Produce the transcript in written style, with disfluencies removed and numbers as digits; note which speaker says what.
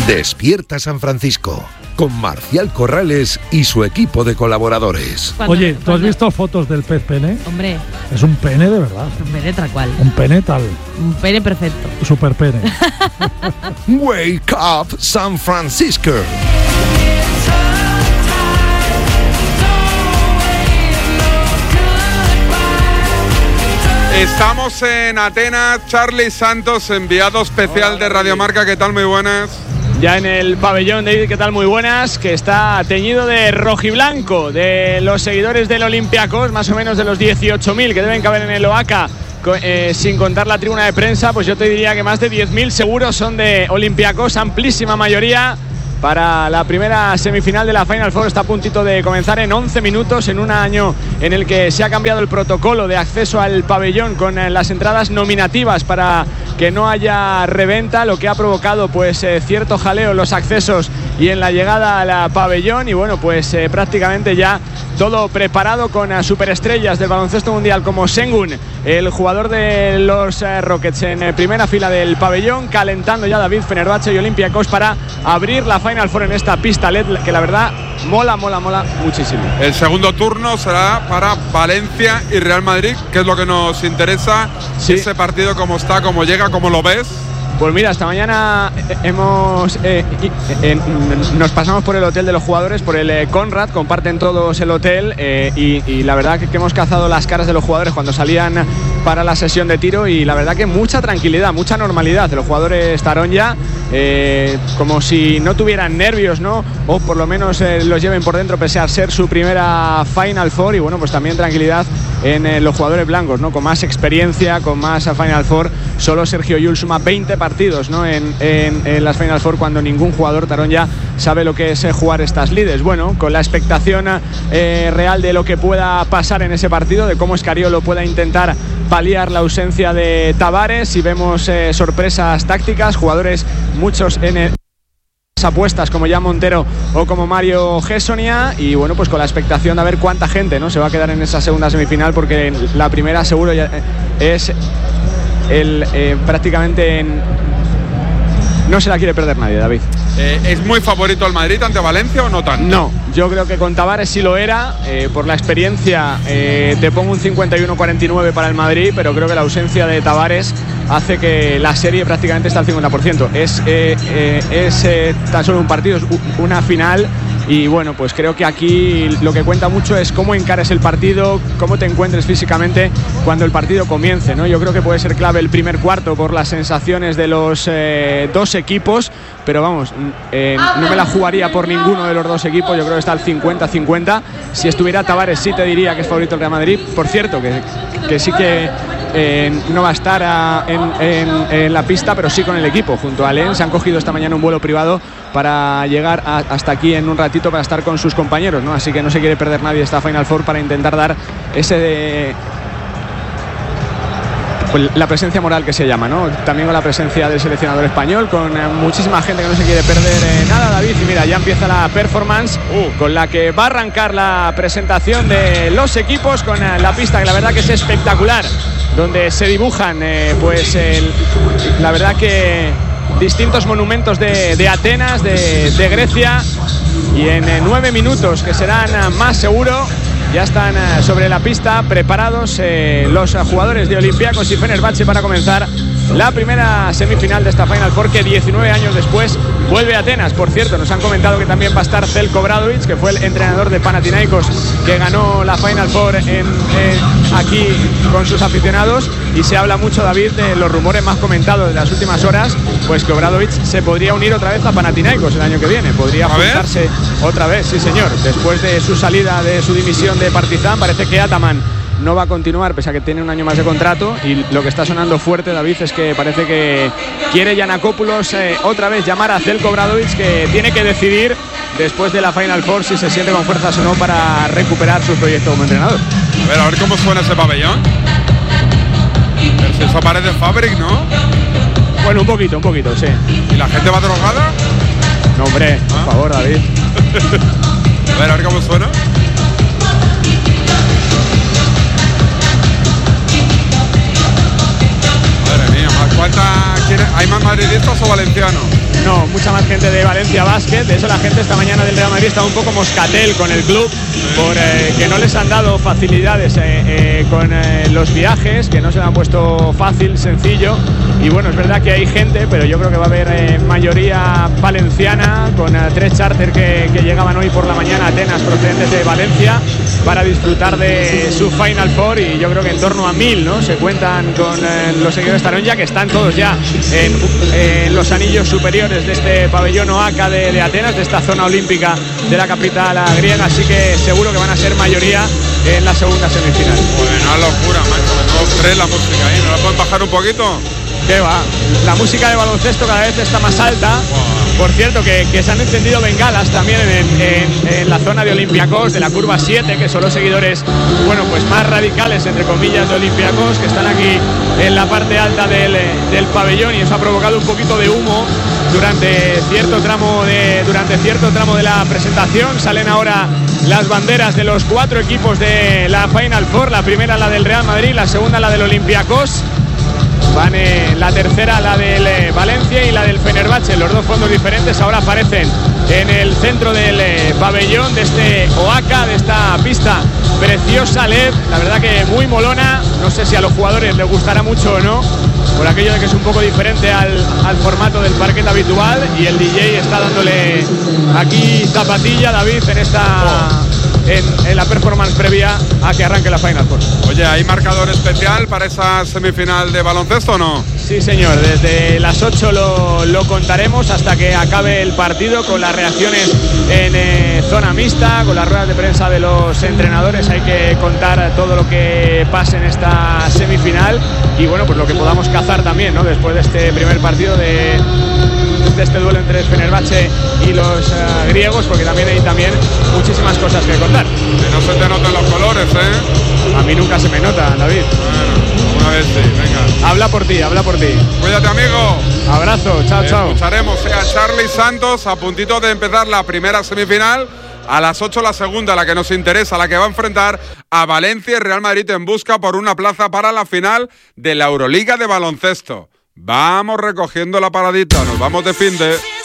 Speaker 1: Despierta San Francisco, con Marcial Corrales y su equipo de colaboradores.
Speaker 2: Oye, ¿tú has visto fotos del pez pene?
Speaker 3: Hombre.
Speaker 2: Es un pene de verdad.
Speaker 3: Un pene tal cual.
Speaker 2: Un pene tal.
Speaker 3: Un pene perfecto.
Speaker 2: Super pene.
Speaker 1: Wake up San Francisco.
Speaker 4: Estamos en Atenas, Charlie Santos, enviado especial de Radio Marca. ¿Qué tal? Muy buenas.
Speaker 5: Ya en el pabellón, David, ¿qué tal? Muy buenas, que está teñido de rojiblanco, de los seguidores del Olympiacos, más o menos de los 18.000 que deben caber en el Oaca, sin contar la tribuna de prensa, pues yo te diría que más de 10.000 seguros son de Olympiacos, amplísima mayoría. Para la primera semifinal de la Final Four está a puntito de comenzar en 11 minutos, en un año en el que se ha cambiado el protocolo de acceso al pabellón con las entradas nominativas para que no haya reventa, lo que ha provocado pues cierto jaleo en los accesos y en la llegada al pabellón. Y bueno, pues prácticamente ya todo preparado con superestrellas del baloncesto mundial como Sengun, el jugador de los Rockets, en primera fila del pabellón, calentando ya David, Fenerbahce y Olympiacos para abrir la Final Four en esta pista LED, que la verdad mola muchísimo.
Speaker 4: El segundo turno será para Valencia y Real Madrid, que es lo que nos interesa. Sí. Ese partido, cómo está, cómo llega, cómo lo ves.
Speaker 5: Pues mira, esta mañana nos pasamos por el hotel de los jugadores, por el Conrad, comparten todos el hotel y la verdad que hemos cazado las caras de los jugadores cuando salían para la sesión de tiro, y la verdad que mucha tranquilidad, mucha normalidad de los jugadores Taronja, como si no tuvieran nervios, ¿no? O por lo menos los lleven por dentro pese a ser su primera Final Four. Y bueno, pues también tranquilidad en los jugadores blancos, ¿no? Con más experiencia, con más Final Four. Solo Sergio Llull suma 20 partidos, ¿no? en las Final Four, cuando ningún jugador Taronja sabe lo que es jugar estas lides. Bueno, con la expectación real de lo que pueda pasar en ese partido, de cómo Escariolo pueda intentar paliar la ausencia de Tavares, y vemos sorpresas tácticas, jugadores muchos en apuestas como Jan Montero o como Mario Gessonia. Y bueno, pues con la expectación de ver cuánta gente, ¿no?, se va a quedar en esa segunda semifinal, porque la primera seguro ya es prácticamente no se la quiere perder nadie, David.
Speaker 4: ¿Es muy favorito el Madrid ante Valencia o no tanto?
Speaker 5: No, yo creo que con Tavares sí lo era. Por la experiencia te pongo un 51-49 para el Madrid, pero creo que la ausencia de Tavares hace que la serie prácticamente está al 50%. Es tan solo un partido, es una final. Y bueno, pues creo que aquí lo que cuenta mucho es cómo encares el partido, cómo te encuentres físicamente cuando el partido comience, ¿no? Yo creo que puede ser clave el primer cuarto por las sensaciones de los dos equipos, pero vamos, no me la jugaría por ninguno de los dos equipos. Yo creo que está al 50-50. Si estuviera Tavares sí te diría que es favorito el Real Madrid. Por cierto, que sí que no va a estar en la pista, pero sí con el equipo, junto a Len. Se han cogido esta mañana un vuelo privado para llegar hasta aquí en un ratito para estar con sus compañeros, ¿no? Así que no se quiere perder nadie esta Final Four para intentar dar la presencia moral que se llama, ¿no? También con la presencia del seleccionador español, con muchísima gente que no se quiere perder nada, David. Y mira, ya empieza la performance con la que va a arrancar la presentación de los equipos, con la pista que la verdad que es espectacular, donde se dibujan la verdad que distintos monumentos de Atenas, de Grecia. Y en 9 minutos, que serán más seguro, ya están sobre la pista preparados los jugadores de Olympiacos y Fenerbahce para comenzar la primera semifinal de esta Final Four, que 19 años después vuelve a Atenas. Por cierto, nos han comentado que también va a estar Zeljko Obradović, que fue el entrenador de Panathinaikos, que ganó la Final Four aquí con sus aficionados. Y se habla mucho, David, de los rumores más comentados de las últimas horas, pues que Obradović se podría unir otra vez a Panathinaikos el año que viene. Podría juntarse otra vez, sí señor. Después de su salida, de su dimisión de Partizan, parece que Ataman no va a continuar, pese a que tiene un año más de contrato. Y lo que está sonando fuerte, David, es que parece que quiere Giannakopoulos otra vez llamar a Zeljko Obradović, que tiene que decidir después de la Final Four si se siente con fuerzas o no para recuperar su proyecto como entrenador.
Speaker 4: A ver cómo suena ese pabellón. Pero si eso parece Fabric, ¿no?
Speaker 5: Bueno, un poquito, sí.
Speaker 4: ¿Y la gente va drogada?
Speaker 5: No, hombre, por favor, David.
Speaker 4: A ver cómo suena.
Speaker 5: ¿Hay más madridistas o valencianos? No, mucha más gente de Valencia Basket. De eso la gente esta mañana del Real Madrid estaba un poco moscatel con el club por que no les han dado facilidades con los viajes, que no se le han puesto fácil, sencillo. Y bueno, es verdad que hay gente, pero yo creo que va a haber mayoría valenciana, con 3 charters que llegaban hoy por la mañana a Atenas procedentes de Valencia para disfrutar de su Final Four, y yo creo que en torno a 1000, ¿no? Se cuentan con los seguidores de Taronja, que están todos ya en los anillos superiores de este pabellón Oaca de Atenas, de esta zona olímpica de la capital griega, así que seguro que van a ser mayoría en la segunda semifinal.
Speaker 4: Una locura, macho, no crees la música ahí, ¿no la pueden bajar un poquito?
Speaker 5: ¿Qué va? La música de baloncesto cada vez está más alta. Por cierto, que se han encendido bengalas también en la zona de Olympiacos, de la curva 7, que son los seguidores, bueno, pues más radicales, entre comillas, de Olympiacos, que están aquí en la parte alta del pabellón, y eso ha provocado un poquito de humo durante cierto tramo de la presentación. Salen ahora las banderas de los 4 equipos de la Final Four. La primera la del Real Madrid, la segunda la del Olympiacos. Van la tercera la del Valencia y la del Fenerbahce. Los 2 fondos diferentes ahora aparecen en el centro del pabellón de este Oaca, de esta pista preciosa LED, la verdad que muy molona. No sé si a los jugadores les gustará mucho o no, por aquello de que es un poco diferente al formato del parquet habitual, y el DJ está dándole aquí zapatilla, David, en esta en la performance previa a que arranque la Final Four.
Speaker 4: Oye, ¿hay marcador especial para esa semifinal de baloncesto o no?
Speaker 5: Sí, señor, desde las 8 lo contaremos hasta que acabe el partido, con las reacciones en zona mixta, con las ruedas de prensa de los entrenadores. Hay que contar todo lo que pase en esta semifinal y bueno, pues lo que podamos cazar también, ¿no? Después de este primer partido de este duelo entre Fenerbahce y los griegos, porque también hay muchísimas cosas que contar.
Speaker 4: Que no se te noten los colores, ¿eh?
Speaker 5: A mí nunca se me nota, David.
Speaker 4: Bueno, una vez sí, venga.
Speaker 5: Habla por ti.
Speaker 4: Cuídate, amigo.
Speaker 5: Abrazo, chao.
Speaker 4: Escucharemos a Charly Santos a puntito de empezar la primera semifinal. A las 8 la segunda, la que nos interesa, la que va a enfrentar a Valencia y Real Madrid en busca por una plaza para la final de la Euroliga de baloncesto. Vamos recogiendo la paradita, nos vamos de finde.